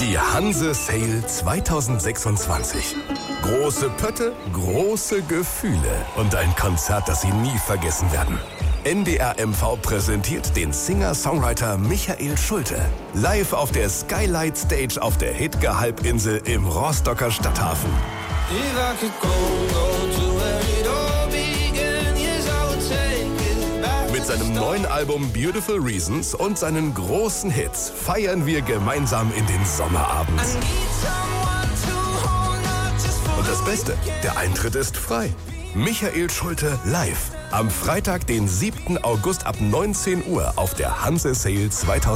Die Hanse Sale 2026. Große Pötte, große Gefühle und ein Konzert, das Sie nie vergessen werden. NDR MV präsentiert den Singer-Songwriter Michael Schulte. Live auf der Skylight Stage auf der Hidge-Halbinsel im Rostocker Stadthafen. Mit seinem neuen Album Beautiful Reasons und seinen großen Hits feiern wir gemeinsam in den Sommerabend. Und das Beste, der Eintritt ist frei. Michael Schulte live. Am Freitag, den 7. August ab 19 Uhr auf der Hanse Sale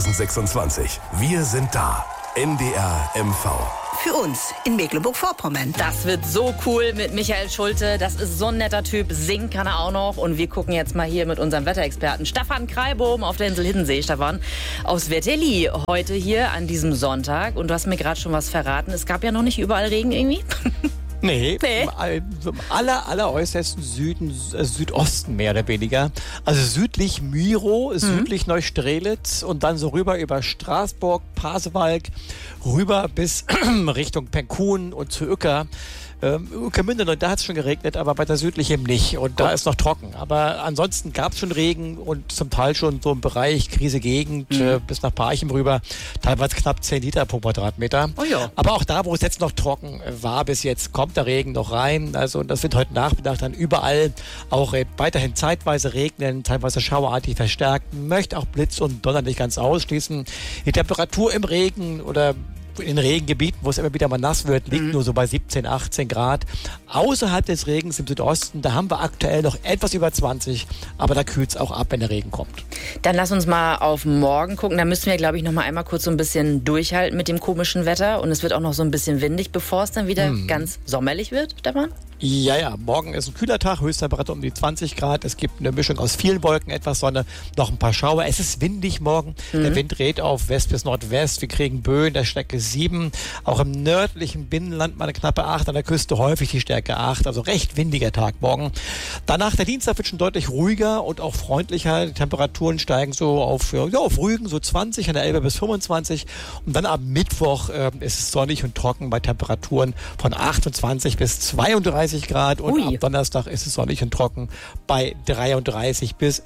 2026. Wir sind da. NDR MV. Für uns in Mecklenburg-Vorpommern. Das wird so cool mit Michael Schulte. Das ist so ein netter Typ. Singen kann er auch noch. Und wir gucken jetzt mal hier mit unserem Wetterexperten Stefan Kreibohm auf der Insel Hiddensee. Stefan, aus Wetterli heute hier an diesem Sonntag. Und du hast mir gerade schon was verraten. Es gab ja noch nicht überall Regen irgendwie. Nee. Im alleräußersten Süden, Südosten mehr oder weniger. Also südlich Myro, südlich Neustrelitz und dann so rüber über Straßburg, Pasewalk, rüber bis Richtung Penkun und zu Uecker. Ueckermünde, da hat es schon geregnet, aber weiter südlich eben nicht. Und da ist noch trocken. Aber ansonsten gab es schon Regen und zum Teil schon so im Bereich Krise Gegend bis nach Parchim rüber. Teilweise knapp 10 Liter pro Quadratmeter. Oh ja. Aber auch da, wo es jetzt noch trocken war bis jetzt, kommt der Regen noch rein. Also das wird heute Nachmittag dann überall auch weiterhin zeitweise regnen, teilweise schauerartig verstärkt. Möchte auch Blitz und Donner nicht ganz ausschließen. Die Temperatur im Regen oder in den Regengebieten, wo es immer wieder mal nass wird, liegt nur so bei 17, 18 Grad. Außerhalb des Regens im Südosten, da haben wir aktuell noch etwas über 20, aber da kühlt es auch ab, wenn der Regen kommt. Dann lass uns mal auf morgen gucken. Da müssen wir, glaube ich, noch mal einmal kurz so ein bisschen durchhalten mit dem komischen Wetter. Und es wird auch noch so ein bisschen windig, bevor es dann wieder ganz sommerlich wird, Stefan? Ja, morgen ist ein kühler Tag, Höchsttemperatur um die 20 Grad. Es gibt eine Mischung aus vielen Wolken, etwas Sonne, noch ein paar Schauer. Es ist windig morgen. Der Wind dreht auf West bis Nordwest. Wir kriegen Böen der Stärke 7. Auch im nördlichen Binnenland mal eine knappe 8. An der Küste häufig die Stärke 8. Also recht windiger Tag morgen. Danach der Dienstag wird schon deutlich ruhiger und auch freundlicher. Die Temperaturen steigen so auf Rügen so 20, an der Elbe bis 25. Und dann am Mittwoch ist es sonnig und trocken bei Temperaturen von 28 bis 32 Grad und ab Donnerstag ist es sonnig und trocken bei 33 bis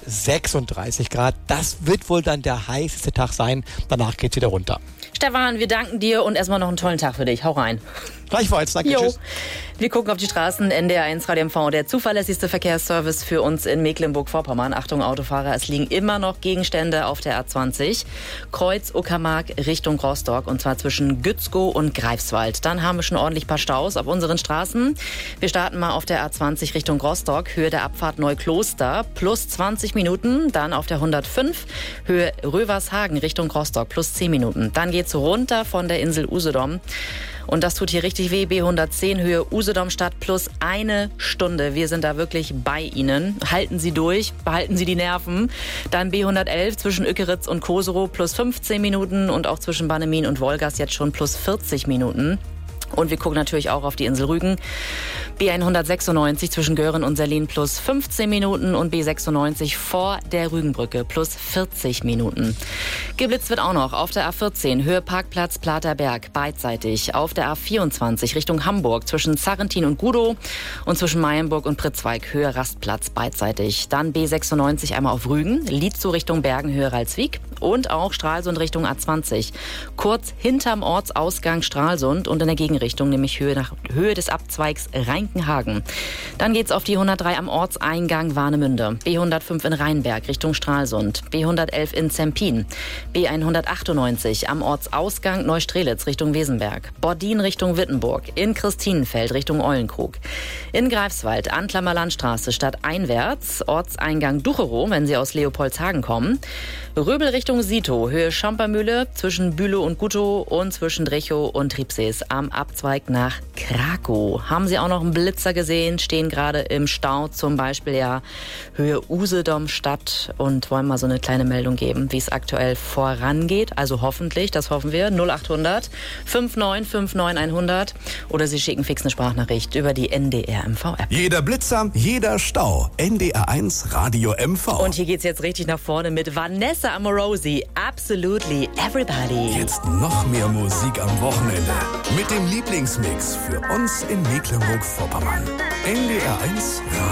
36 Grad. Das wird wohl dann der heißeste Tag sein. Danach geht es wieder runter. Stefan, wir danken dir und erstmal noch einen tollen Tag für dich. Hau rein. Gleichfalls, danke, tschüss. Wir gucken auf die Straßen. NDR1 Radio MV, der zuverlässigste Verkehrsservice für uns in Mecklenburg-Vorpommern. Achtung Autofahrer, es liegen immer noch Gegenstände auf der A20. Kreuz Uckermark Richtung Rostock und zwar zwischen Gützkow und Greifswald. Dann haben wir schon ordentlich ein paar Staus auf unseren Straßen. Wir starten mal auf der A20 Richtung Rostock, Höhe der Abfahrt Neukloster, plus 20 Minuten. Dann auf der 105, Höhe Rövershagen Richtung Rostock, plus 10 Minuten. Dann geht's runter von der Insel Usedom. Und das tut hier richtig weh. B110 Höhe Usedom-Stadt plus 1 Stunde. Wir sind da wirklich bei Ihnen. Halten Sie durch, behalten Sie die Nerven. Dann B111 zwischen Uekeritz und Koserow plus 15 Minuten und auch zwischen Bannemin und Wolgast jetzt schon plus 40 Minuten. Und wir gucken natürlich auch auf die Insel Rügen. B196 zwischen Göhren und Serlin plus 15 Minuten und B96 vor der Rügenbrücke plus 40 Minuten. Geblitzt wird auch noch auf der A14 Höhe Parkplatz Platerberg beidseitig. Auf der A24 Richtung Hamburg zwischen Zarrentin und Gudow und zwischen Meyenburg und Pritzweig Höhe Rastplatz beidseitig. Dann B96 einmal auf Rügen, Lietzow Richtung Bergen Höhe Ralswiek und auch Stralsund Richtung A20. Kurz hinterm Ortsausgang Stralsund und in der Gegenrichtung, nämlich Höhe des Abzweigs Reinkenhagen. Dann geht's auf die 103 am Ortseingang Warnemünde, B105 in Rheinberg Richtung Stralsund, B111 in Zempin, B198 am Ortsausgang Neustrelitz Richtung Wesenberg, Bordin Richtung Wittenburg, in Christinenfeld Richtung Eulenkrug, in Greifswald Antlamer Landstraße stadteinwärts, Ortseingang Ducherow, wenn Sie aus Leopoldshagen kommen, Röbel Richtung Sito, Höhe Schompermühle zwischen Bülow und Guttow und zwischen Drechow und Triebsees am Abzweig Hauptzweig nach Krakow. Haben Sie auch noch einen Blitzer gesehen? Stehen gerade im Stau, zum Beispiel ja Höhe Usedom-Stadt, und wollen mal so eine kleine Meldung geben, wie es aktuell vorangeht. Also hoffentlich, das hoffen wir, 0800 5959 100, oder Sie schicken fix eine Sprachnachricht über die NDR MV-App. Jeder Blitzer, jeder Stau. NDR1 Radio MV. Und hier geht's jetzt richtig nach vorne mit Vanessa Amorosi. Absolutely Everybody. Jetzt noch mehr Musik am Wochenende. Mit dem Lieblingsmix für uns in Mecklenburg-Vorpommern. NDR1 Radio.